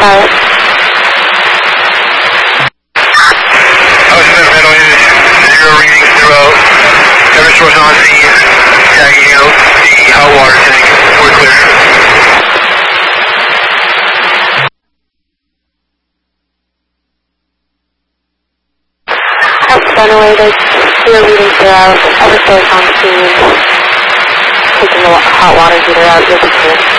Charlotte. Ocean Meadow is 0 readings throughout. Every source on scene, tagging out the hot water tank. We're clear. Runaway, there's 0 readings throughout. Every source on scene. Taking the hot water heater out. You'll be clear.